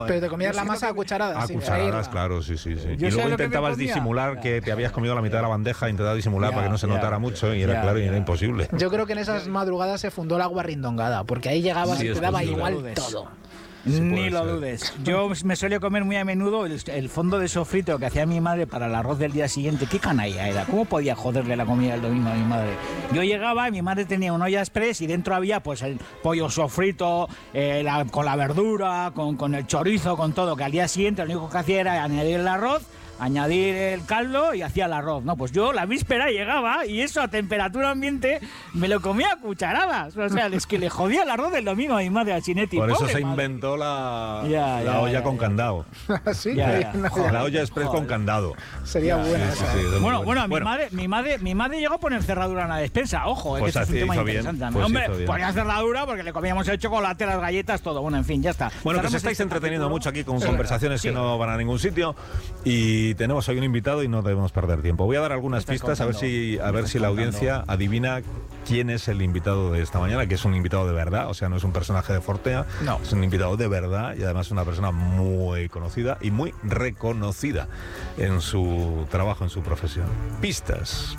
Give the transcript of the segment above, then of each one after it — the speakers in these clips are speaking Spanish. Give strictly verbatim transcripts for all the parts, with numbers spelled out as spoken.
Pero te comías la masa a cucharadas. A cucharadas, claro, sí, sí, sí. Yo Y sé luego lo que me intentabas comía. disimular que te habías comido la mitad de la bandeja, intentabas disimular Ya, para que no se ya, notara mucho y era ya, claro y era ya. imposible. Yo creo que en esas madrugadas se fundó el agua rindongada, porque ahí llegabas Sí, y es te daba posible. igual todo. Sí, Ni puede lo ser. dudes. Yo me solía comer muy a menudo el, el fondo de sofrito que hacía mi madre para el arroz del día siguiente. ¿Qué canalla era? ¿Cómo podía joderle la comida el domingo a mi madre? Yo llegaba y mi madre tenía una olla express y dentro había pues el pollo sofrito, eh, la- con la verdura, con, con el chorizo, con todo. Que al día siguiente lo único que hacía era añadir el arroz, añadir el caldo y hacía el arroz. No, pues yo la víspera llegaba y eso a temperatura ambiente me lo comía a cucharadas. O sea, es que le jodía el arroz del domingo a mi madre al Chinetti. Por eso Pobre se madre. inventó la, Ya, la ya, olla ya, con ya. candado. ¿Sí? Ya, ya. No, Joder. La olla express con Joder. candado. sería Ya, buena sí, sí, esa. sí, de muy Bueno, buena. bueno, mi madre, mi madre, mi madre llegó a poner cerradura en la despensa, ojo, Pues es que este es un así tema hizo bien, interesante. pues Hombre, hizo bien. ponía cerradura porque le comíamos el chocolate, las galletas, todo. Bueno, en fin, ya está. Bueno, que os Cerramos estáis este entreteniendo capítulo. mucho aquí con Sí. conversaciones que Sí. no van a ningún sitio y tenemos hoy un invitado y no debemos perder tiempo. Voy a dar algunas estás pistas a ver contando? si a Me ver estás si la contando. audiencia adivina quién es el invitado de esta mañana, que es un invitado de verdad, o sea, no es un personaje de Fortea, No. es un invitado de verdad y además una persona muy conocida y muy reconocida en su trabajo, en su profesión. Pistas.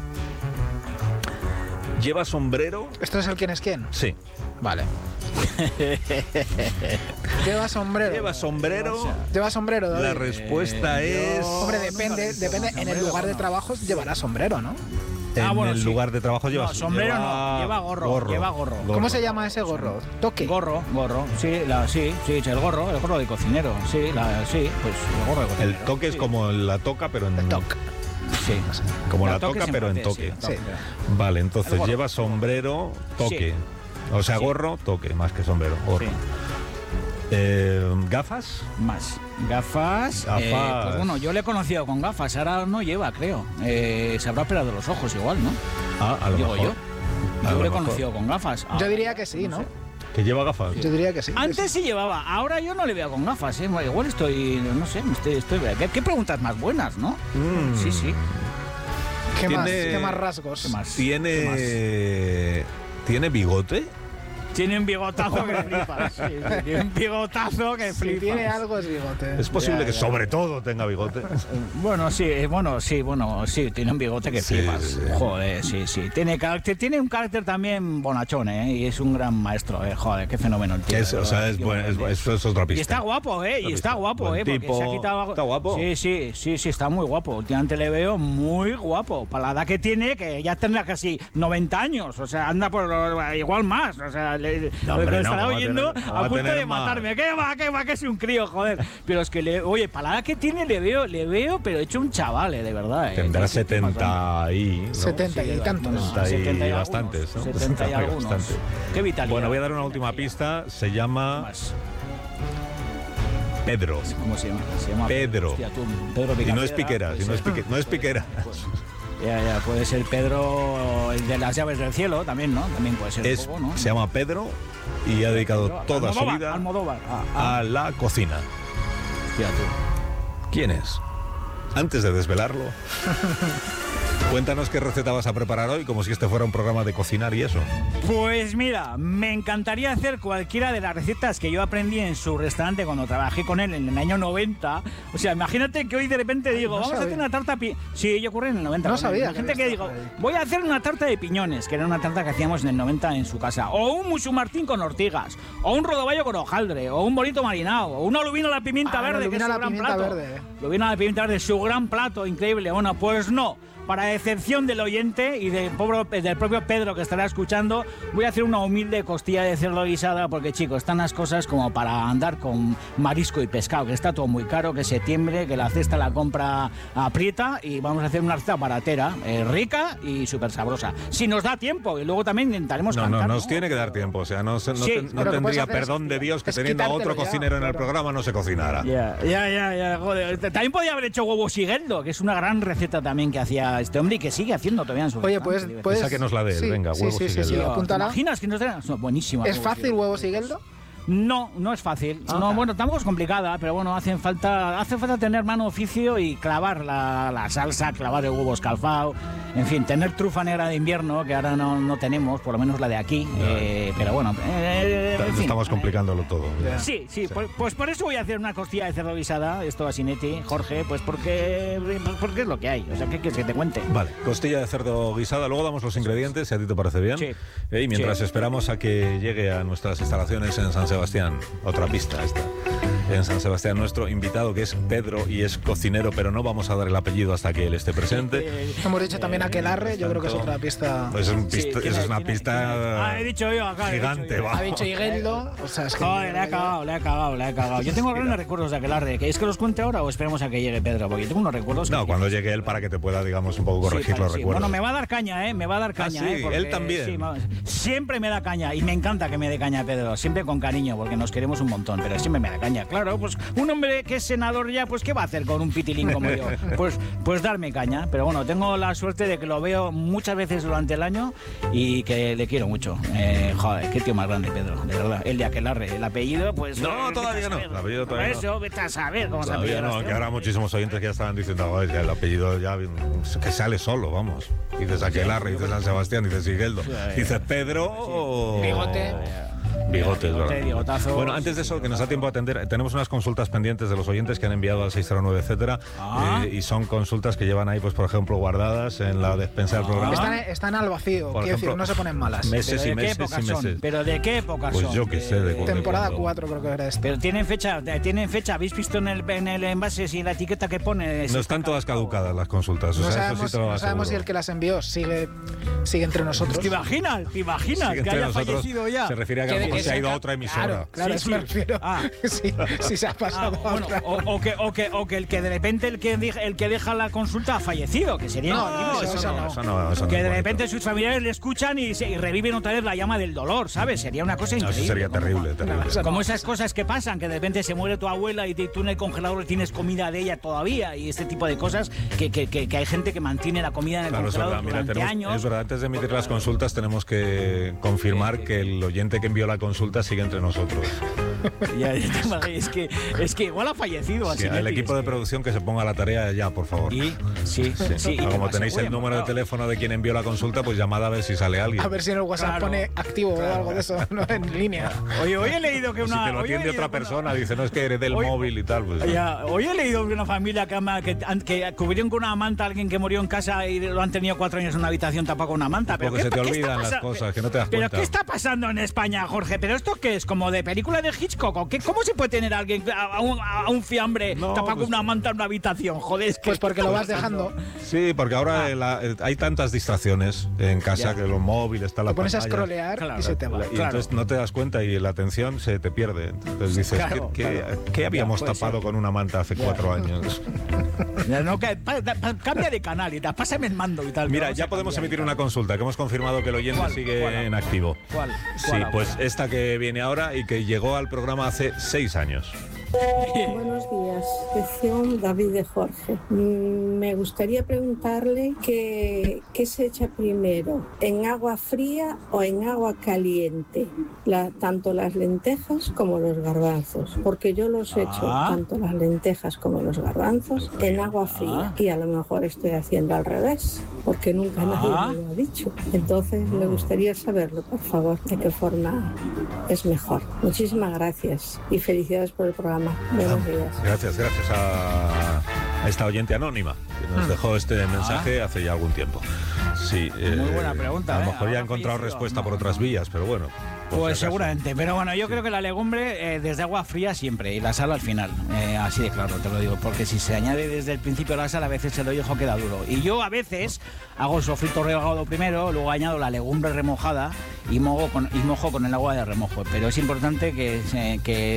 ¿Lleva sombrero? ¿Esto es el quién es quién? Sí. Vale. ¿Lleva sombrero? ¿Lleva sombrero? ¿Lleva sombrero, David? La respuesta Eh, es... Hombre, No, depende, nunca lo he visto depende. con En el sombrero, lugar de no. trabajo llevará sombrero, ¿no? En Ah, bueno, el sí. lugar de trabajo lleva No, sombrero no, lleva gorro, lleva gorro. ¿Cómo se llama ese gorro? Toque. Gorro, gorro, sí, la, sí, sí, el gorro, el gorro de cocinero, sí, la, sí, pues el gorro de El cocinero. toque es Sí. como la toca, pero en Toc. Sí. como la, toque toca, se pero en entiende, toque. sí, Sí. toque. Vale, El entonces gorro. lleva sombrero, toque. O sea, Sí. gorro, toque, más que sombrero, gorro. Sí. Eh, ¿Gafas? Más. Gafas. Gafas. eh, pues bueno, yo le he conocido con gafas, ahora no lleva, creo. Eh, se habrá operado los ojos igual, ¿no? Ah, a lo Digo mejor. yo. A Yo lo le he mejor. conocido con gafas. Yo Ah, diría que sí, ¿no? sé. ¿Que lleva gafas? Yo diría que sí. Antes sí llevaba, ahora yo no le veo con gafas, ¿eh? Igual estoy, no sé, estoy, estoy ¿qué, qué preguntas más buenas, ¿no? Mm. Sí, sí. ¿Qué más? Tiene- ¿Qué más rasgos? ¿Qué más? ¿Tiene... ¿Tiene bigote? Tiene un bigotazo que flipas. Sí, sí, tiene un bigotazo que Si flipas. tiene algo es bigote. Es posible Ya, que ya. sobre todo tenga bigote. Bueno, sí, eh, bueno, sí, bueno, sí, tiene un bigote que Sí, flipas. sí. Joder, sí, sí. Tiene carácter, tiene un carácter también bonachón, ¿eh? Y es un gran maestro, ¿eh? Joder, qué fenómeno el tío. Es- de o sea, verdad, es, qué buen- es, grande. eso es otra pista. Y está guapo, ¿eh? Y Otra está pista. guapo, Buen ¿eh? Porque tipo. se ha quitado... ¿Está guapo? Sí, sí, sí, sí, está muy guapo. Últimamente le veo muy guapo. Para la edad que tiene, que ya tendrá casi noventa años. O sea, anda por igual más. O sea, le, No, lo hombre, no, estará ¿cómo va a oyendo tener- a, cómo va a punto tener de más? matarme. ¿Qué va? ¿Qué va? Que es un crío, joder. Pero es que, le, oye, para la edad que tiene, le veo, le veo, pero hecho un chaval, eh, de verdad. eh. Tendrá ¿Qué- qué pasa? setenta y... ¿no? setenta y tantos. Bueno, setenta y setenta algunos, bastantes, ¿no? setenta y setenta y algunos. bastantes. Qué vitalidad. Bueno, voy a dar una última pista. Se llama Más. Pedro. ¿Cómo se llama? Se llama Pedro. Hostia, tú, Pedro Y no es Picapiedra, piquera, puede si no es, ser. pique- no es piquera. Ya, ya, puede ser Pedro, el de las llaves del cielo, también, ¿no? También puede ser Es, un poco, ¿no? se llama Pedro y ha dedicado Pedro, toda su Almodóvar, vida Almodóvar. Ah, ah, a la cocina. hostia, tú. ¿Quién es? Antes de desvelarlo, cuéntanos qué receta vas a preparar hoy, como si este fuera un programa de cocinar y eso. Pues mira, me encantaría hacer cualquiera de las recetas que yo aprendí en su restaurante cuando trabajé con él en el año noventa. O sea, imagínate que hoy de repente digo, no vamos a sabía. hacer una tarta... Pi sí, yo ocurre en el noventa. No con él. sabía Imagínate que que había digo, estado ahí. voy a hacer una tarta de piñones, que era una tarta que hacíamos en el noventa en su casa. O un musu martín con ortigas. O un rodaballo con hojaldre. O un bonito marinado. O una lubina a la pimienta Ah, la verde, que es lubina a su la gran pimienta plato. verde. Lubina a la pimienta verde, su gran plato, increíble. Bueno, pues no. Para excepción del oyente y del, pobre, del propio Pedro que estará escuchando, voy a hacer una humilde costilla de cerdo guisada porque, chicos, están las cosas como para andar con marisco y pescado, que está todo muy caro, que septiembre, que la cesta la compra aprieta y vamos a hacer una receta baratera, eh, rica y súper sabrosa. Si nos da tiempo, y luego también intentaremos No, cantar, no, nos tiene que dar tiempo. O sea, no, se- no, Sí, ten- no pero lo que puedes tendría hacer es- perdón de Dios que es teniendo a otro quitártelo ya, cocinero en el claro. programa no se cocinara. Ya, ya, ya, ya, joder. También podía haber hecho huevo sigueldo, que es una gran receta también que hacía este hombre y que sigue haciendo todavía en su Oye, restaurante, pues, divertido. pues Sáquenos la de él, sí, venga, sí, huevo sí, sí, sí, sigueldo. apúntala. ¿Te imaginas que nos den? No, buenísima. ¿Es fácil huevo sigueldo? No, no es fácil. Ah, No, bueno, tampoco es complicada, pero bueno, hacen falta, hace falta tener mano oficio y clavar la, la salsa, clavar el huevo escalfado, en fin, tener trufa negra de invierno, que ahora no, no tenemos, por lo menos la de aquí, eh, pero bueno, eh, en fin. Estamos complicándolo todo. Sí, sí, pues, pues por eso voy a hacer una costilla de cerdo guisada, esto a Sinetti, Jorge, pues porque, pues porque es lo que hay, o sea, ¿qué quieres que te cuente? Vale, costilla de cerdo guisada, luego damos los ingredientes, si a ti te parece bien. Sí. Eh, y mientras Sí. esperamos a que llegue a nuestras instalaciones en San Sebastián, otra pista esta, en San Sebastián, nuestro invitado que es Pedro y es cocinero, pero no vamos a dar el apellido hasta que él esté presente. Hemos dicho también Aquelarre, yo creo que es otra pista. Pues es, un Sí, pista- ¿quién eso es es? una ¿Quién es? pista ¿Quién es? Ah, he dicho yo acá, he dicho gigante, yo. va. Ha dicho Higueldo, o sea, es que... Joder, le ha cagado, le ha cagado, le ha cagado. Yo tengo grandes recuerdos de Aquelarre. ¿Queréis que los cuente ahora o esperemos a que llegue Pedro? Porque yo tengo unos recuerdos... No, que- cuando llegue él para que te pueda, digamos, un poco Sí, corregir claro, los sí. recuerdos. Bueno, me va a dar caña, ¿eh? Me va a dar caña, sí, ¿eh? Porque, él también. sí, ma- siempre me da caña y me encanta que me dé caña Pedro. Siempre con cariño, porque nos queremos un montón, pero siempre me da caña. Claro, pues un hombre que es senador ya, pues ¿qué va a hacer con un pitilín como yo? Pues, pues darme caña. Pero bueno, tengo la suerte de que lo veo muchas veces durante el año y que le quiero mucho. Eh, joder, qué tío más grande, Pedro, de verdad. El de Aquelarre, el apellido, pues... No, eh, vete todavía a no, saber. el apellido todavía Por eso, vete a saber cómo se Todavía apellida no, este que ahora hombre. muchísimos oyentes que ya estaban diciendo, "Joder, ya el apellido ya que sale solo, vamos. Dices Aquelarre, dices San Sebastián, dices Higueldo, dices Pedro o... Bigote. Bigote, es Bigote, verdad. bigotazo. Bueno, antes de eso, que nos da tiempo a atender, tenemos unas consultas pendientes de los oyentes que han enviado al seis cero nueve, etcétera, Ah. eh, y son consultas que llevan ahí, pues por ejemplo, guardadas en la despensa del programa. Están, están al vacío, Por quiero ejemplo, decir, no se ponen malas. meses ¿Pero y de qué meses y épocas son? meses. ¿Pero de qué época Pues son? yo qué sé, de cuándo. Temporada cuando- cuatro creo que era esta. Pero tienen fecha, tienen fecha, ¿habéis visto en el, en el envase si la etiqueta que pone? si No está están todas caducado? caducadas las consultas, o No sea, eso sabemos, sí te lo no sabemos si aseguro. el que las envió sigue, sigue entre nosotros. ¿Te imaginas? ¿Te imaginas Sí, que entre haya nosotros fallecido ya? se refiere a que a Que lo de mejor que se ha ido a saca- otra emisora. Claro, claro, Sí, eso sí. me refiero. Ah. Sí, sí se ha Ah, pasado a bueno, otra. o, o que, o, que, o que el que de repente el que, deja, el que deja la consulta ha fallecido, que sería... No, increíble, eso- eso no. eso no, eso no que es de bonito. repente sus familiares le escuchan y, se, y reviven otra vez la llama del dolor, ¿sabes? Sería una cosa No, increíble. eso sería como- terrible, terrible. eso no. Como esas cosas que pasan, que de repente se muere tu abuela y te- tú en el congelador tienes comida de ella todavía y este tipo de cosas que, que, que, que hay gente que mantiene la comida en el Claro, es congelador verdad, mira, durante tenemos- años. es verdad, antes de emitir las consultas tenemos que confirmar que el oyente que envió la consulta sigue entre nosotros. Ya, ya te imaginas, es, que, es que igual ha fallecido Sí, así. el equipo de producción que se ponga a la tarea ya, por favor. Y sí, sí, sí, y Ah, que como pase, tenéis el bueno, número de claro. teléfono de quien envió la consulta, pues llamad a ver si sale alguien. A ver si en el WhatsApp Claro. pone activo o algo de eso, no en línea. Oye, hoy he leído que si una... te lo hoy he atiende leído otra que una- persona, dice, no es que eres del Hoy- móvil y tal. Pues, Ya, hoy he leído que una familia que, ama- que, que cubrieron con una manta a alguien que murió en casa y lo han tenido cuatro años en una habitación tapado con una manta. Porque ¿qué se te pa- qué olvidan está las pasa- cosas, que no te das ¿Pero cuenta. qué está pasando en España, Jorge? ¿Pero esto qué es? ¿Como de película de Hitchcock? ¿O qué? ¿Cómo se puede tener a alguien, a, a un, a un fiambre No, tapado pues- con una manta en una habitación? Joder, es que... Pues porque lo vas dejando. Sí, porque ahora eh, la- eh, hay tantas distracciones en casa, Ya. que los móviles, está la Te pones a pantalla. scrollear Claro, y se te va. Y Claro. entonces no te das cuenta y la atención se te pierde. Entonces dices, Claro, ¿qué, qué- claro. qué habíamos Ya, puede tapado ser. con una manta hace cuatro años? No, que- pa- pa- cambia de canal y tal, pásame el mando y tal. Mira, Vamos ya a podemos cambiar y emitir tal. una consulta, que hemos confirmado que el oyente ¿Cuál? sigue ¿Cuál? en activo. ¿Cuál? Sí, ¿Cuál? pues esta que viene ahora y que llegó al programa hace seis años. Buenos días, sección David de Jorge. Mm, Me gustaría preguntarle qué, qué se echa primero, en agua fría o en agua caliente, La- tanto las lentejas como los garbanzos, porque yo los echo, Ah. tanto las lentejas como los garbanzos, en agua fría. Ah. Y a lo mejor estoy haciendo al revés, porque nunca nadie Ah. me lo ha dicho. Entonces me gustaría saberlo, por favor, de qué forma es mejor. Muchísimas gracias y felicidades por el programa. Buenos días. Gracias, gracias a, a esta oyente anónima que nos dejó este mensaje hace ya algún tiempo. Sí, Muy eh, buena pregunta, A lo ¿eh? mejor ya ha Ahora encontrado fallecido. respuesta por otras vías, pero bueno. por Pues si acaso. seguramente, pero bueno, yo creo que la legumbre eh, desde agua fría siempre y la sal al final, eh, así de claro, te lo digo, porque si se añade desde el principio la sal a veces el ojo queda duro. Y yo a veces hago el sofrito rehogado primero, luego añado la legumbre remojada y, mojo con, y mojo con el agua de remojo. Pero es importante que, se-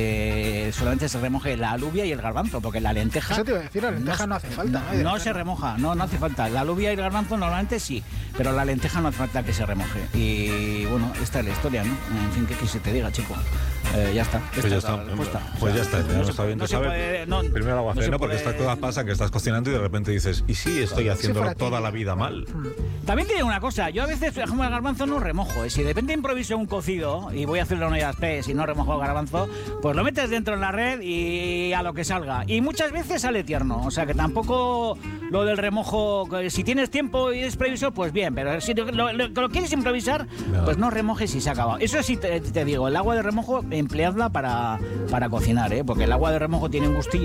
que solamente se remoje la alubia y el garbanzo, porque la lenteja... Eso te iba a decir, la lenteja no hace falta. No, ¿no? no se remoja, no, no hace falta. La alubia y el garbanzo normalmente sí, pero la lenteja no hace falta que se remoje. Y bueno, esta es la historia, ¿no? En fin, ¿qué quieres que te diga, chico? Eh, ya está. Pues ya está. Pues ya está. Ya no está bien de saber. Primero el agua fría, porque estas cosas pasan que estás cocinando y de repente dices, ¿y si estoy haciéndolo toda la vida mal? También tiene una cosa, yo a veces, como el garbanzo, no remojo. ¿eh? Si de repente improviso un cocido y voy a hacerle una olla express y no remojo el garbanzo, pues lo metes dentro en la red y a lo que salga. Y muchas veces sale tierno, o sea que tampoco lo del remojo, si tienes tiempo y es previsor, pues bien, pero si lo, lo, lo quieres improvisar, no. pues no remojes y se acaba. Eso sí te, te digo, el agua de remojo empleadla para, para cocinar, ¿eh? Porque el agua de remojo tiene un gustillo